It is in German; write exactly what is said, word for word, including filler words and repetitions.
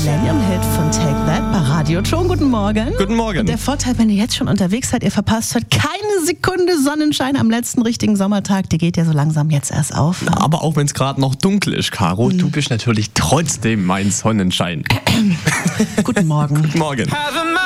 Millennium-Hit von Take That bei Radio Ton. Guten Morgen. Guten Morgen. Und der Vorteil, wenn ihr jetzt schon unterwegs seid, ihr verpasst heute keine Sekunde Sonnenschein am letzten richtigen Sommertag. Die geht ja so langsam jetzt erst auf. Na, aber auch wenn es gerade noch dunkel ist, Caro, mhm. du bist natürlich trotzdem mein Sonnenschein. Guten Morgen. Guten Morgen.